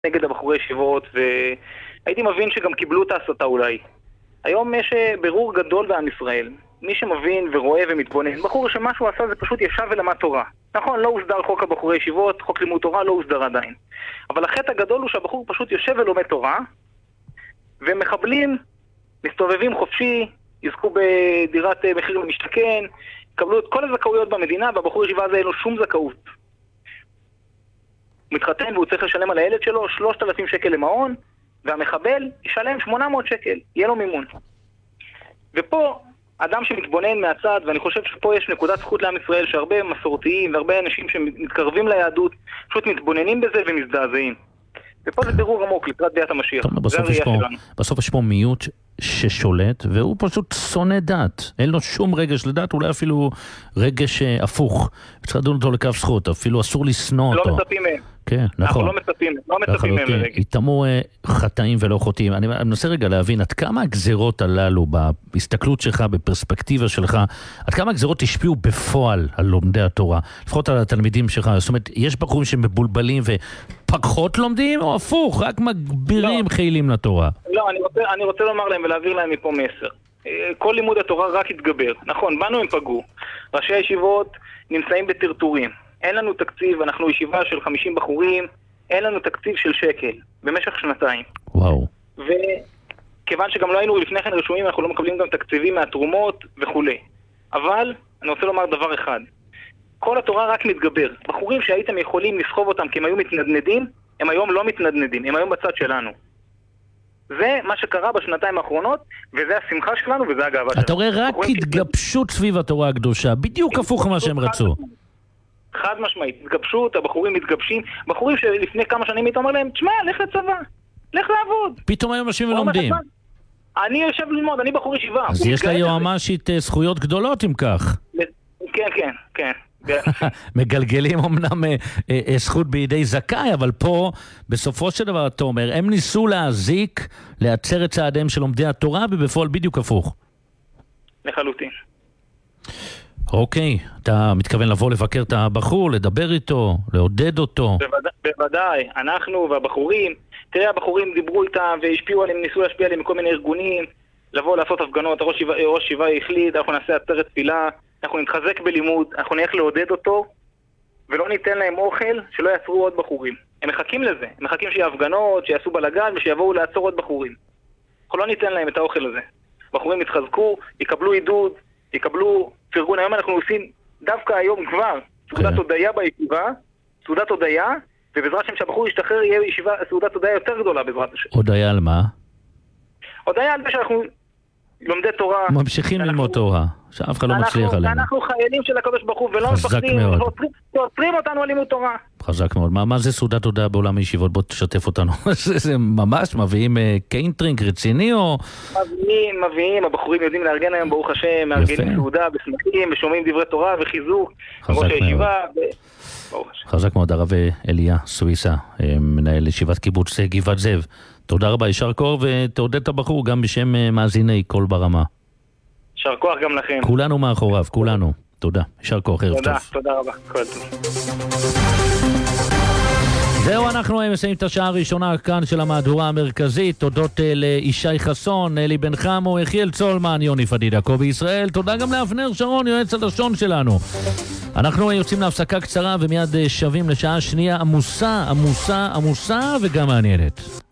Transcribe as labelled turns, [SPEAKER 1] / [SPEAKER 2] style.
[SPEAKER 1] נגד הבחורי ישיבות, והייתי מבין שגם קיבלו את ההסתה אולי. היום יש ברור גדול בעם ישראל. מי שמבין ורואה ומתבונן, בחור שמה שהוא עשה זה פשוט ישב ולמד תורה. נכון, לא הוסדר חוק הבחורי ישיבות, חוק לימוד תורה לא הוסדר עדיין. אבל החטא הגדול הוא שהבחור פשוט יושב ולומד תורה, ומחבלים מסתובבים חופשי, יזכו בדירת מחיר למשתכן, יקבלו את כל הזכאויות במדינה, והבחור ישיבה הזה אין לו שום זכאות. הוא מתחתן והוא צריך לשלם על הילד שלו 3,000 שקל למעון, והמחבל ישלם 800 שקל, יהיה לו מימון. ופה אדם שמתבונן מהצד, ואני חושב שפה יש נקודת זכות לעם ישראל, שהרבה מסורתיים והרבה אנשים שמתקרבים ליהדות פשוט מתבוננים בזה ומזדעזעים. ופה זה בירור עמוק לקראת ביאת המשיח.
[SPEAKER 2] בסוף יש פה מיעוט ששולט, והוא פשוט שונא דת. אין לו שום רגש לדת, אולי אפילו רגש הפוך. צריך לדון אותו לקו זכות, אפילו אסור לשנוא אותו.
[SPEAKER 1] לא מצפים מהם.
[SPEAKER 2] כן, נכון.
[SPEAKER 1] אנחנו לא מצפים מהם לרגש.
[SPEAKER 2] יתאמו חטאים ולא חוטאים. אני מנסה רגע להבין, עד כמה הגזירות הללו, בהסתכלות שלך, בפרספקטיבה שלך, עד כמה הגזירות השפיעו בפועל על לומדי התורה? לפחות על התלמידים שלך. זאת אומרת, יש בחורים שמבולבלים ופחות לומדים, או הפוך, רק מגבירים חיילים לתורה?
[SPEAKER 1] לא, אני רוצה לומר להם ולהעביר להם מפה מסר. כל לימוד התורה רק יתגבר. נכון, בנו הם פגעו. ראשי הישיבות נמצאים בטרטורים. אין לנו תקציב, אנחנו ישיבה של 50 בחורים, אין לנו תקציב של שקל במשך שנתיים.
[SPEAKER 2] וואו.
[SPEAKER 1] וכיוון שגם לא היינו לפני כן רשומים, אנחנו לא מקבלים גם תקציבים מהתרומות וכו'. אבל אני רוצה לומר דבר אחד. כל התורה רק מתגבר. בחורים שהייתם יכולים לסחוב אותם כי הם היו מתנדנדים, הם היום לא מתנדנדים, הם היום בצד שלנו. זה מה שקרה בשנתיים האחרונות, וזה השמחה שלנו וזה הגאווה שלנו.
[SPEAKER 2] אתה רואה רק התגבשות סביב התורה הקדושה, בדיוק הפוך מה שהם רצו.
[SPEAKER 1] חד משמעית, התגבשות, הבחורים מתגבשים, בחורים שלפני כמה שנים היית אומר להם, תשמע, לך לצבא, לך לעבוד.
[SPEAKER 2] פתאום היום אנשים ולומדים.
[SPEAKER 1] אני יושב ללמוד, אני בחור ישיבה.
[SPEAKER 2] אז יש לה יועמשית זכויות גדולות אם כך.
[SPEAKER 1] כן.
[SPEAKER 2] מגלגלים אמנם זכות בידי זכאי, אבל פה בסופו של דבר אתה אומר, הם ניסו להזיק, לעצר את צעדיהם של לומדי התורה, ובפועל בדיוק הפוך.
[SPEAKER 1] לחלוטין.
[SPEAKER 2] אוקיי, אתה מתכוון לבוא לבקר את הבחור, לדבר איתו, לעודד אותו?
[SPEAKER 1] בוודאי, אנחנו והבחורים, תראה, הבחורים דיברו איתם והשפיעו עליהם, ניסו להשפיע עליהם מכל מיני ארגונים, לבוא לעשות הפגנות, ראש שיבה החליט, אנחנו נעשה עצרת תפילה, אנחנו נתחזק בלימוד, אנחנו נלך לעודד אותו, ולא ניתן להם אוכל שלא יעצרו עוד בחורים. הם מחכים לזה, הם מחכים שיהיה הפגנות, שיעשו בלגן ושיבואו לעצור עוד בחורים. אנחנו לא ניתן להם את האוכל הזה. בחורים יתחזקו, יקבלו עידוד, יקבלו פרגון. היום אנחנו עושים דווקא היום כבר סעודת הודיה בישיבה, סעודת הודיה, ובעזרת השם שהבחור ישתחרר יהיה ישיבה, סעודת הודיה יותר גדולה בעזרת השם.
[SPEAKER 2] הודיה על מה?
[SPEAKER 1] הודיה על זה שאנחנו לומדי תורה.
[SPEAKER 2] ממשיכים ללמוד תורה, שאף אחד לא מצליח עלינו.
[SPEAKER 1] אנחנו חיילים של הקדוש ברוך הוא ולא מפחדים, ועוצרים אותנו על לימוד תורה.
[SPEAKER 2] חזק מאוד. מה זה סעודת הודיה בעולם הישיבות? בוא תשתף אותנו. זה ממש מביאים קיינטרינג רציני או?
[SPEAKER 1] מביאים, הבחורים יודעים לארגן היום ברוך השם, מארגנים סעודה בשמחים, ושומעים דברי תורה וחיזוק. ראש הישיבה.
[SPEAKER 2] חזק מאוד. הרב אליה סוויסה, מנהל ישיבת קיבוץ גבעת זאב. תודה רבה, יישר כוח, ותעודד את הבחור גם בשם מאזיני קול ברמה.
[SPEAKER 1] יישר כוח גם לכם.
[SPEAKER 2] כולנו מאחוריו, כולנו. תודה, יישר כוח, ערב טוב.
[SPEAKER 1] תודה רבה, כל טוב.
[SPEAKER 2] זהו, אנחנו מסיימים את השעה הראשונה כאן של המהדורה המרכזית. תודות לישי חסון, אלי בן חמו, יחיאל צולמן, יוני פדידה, קובי ישראל. תודה גם לאבנר שרון, יועץ הלשון שלנו. אנחנו יוצאים להפסקה קצרה ומיד שווים לשעה שנייה עמוסה וגם מעניינת.